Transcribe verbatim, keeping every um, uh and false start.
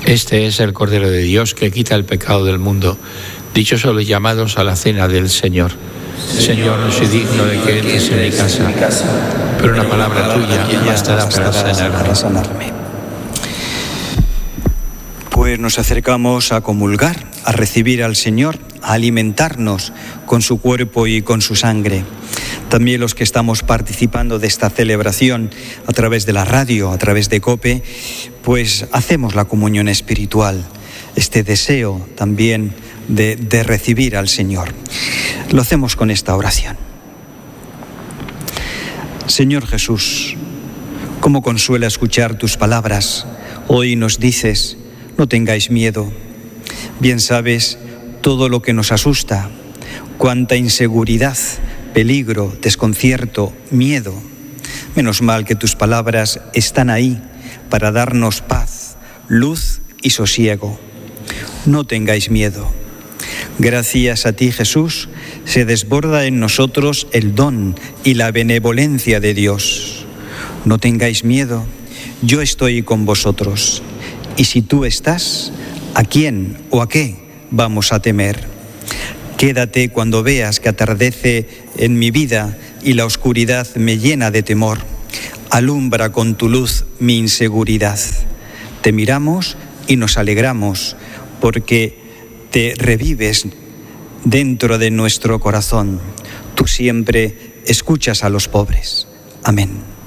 Este es el Cordero de Dios que quita el pecado del mundo. Dichosos los llamados a la cena del Señor. Señor, no soy digno de que entres en mi casa, pero una palabra tuya bastará para sanarme. Pues nos acercamos a comulgar, a recibir al Señor, a alimentarnos con su cuerpo y con su sangre. También los que estamos participando de esta celebración a través de la radio, a través de COPE, pues hacemos la comunión espiritual, este deseo también de, de recibir al Señor. Lo hacemos con esta oración. Señor Jesús, cómo consuela escuchar tus palabras. Hoy nos dices: no tengáis miedo. Bien sabes todo lo que nos asusta, cuánta inseguridad, peligro, desconcierto, miedo. Menos mal que tus palabras están ahí para darnos paz, luz y sosiego. No tengáis miedo. Gracias a ti, Jesús, se desborda en nosotros el don y la benevolencia de Dios. No tengáis miedo, yo estoy con vosotros. Y si tú estás, ¿a quién o a qué vamos a temer? Quédate cuando veas que atardece en mi vida y la oscuridad me llena de temor. Alumbra con tu luz mi inseguridad. Te miramos y nos alegramos porque te revives dentro de nuestro corazón. Tú siempre escuchas a los pobres. Amén.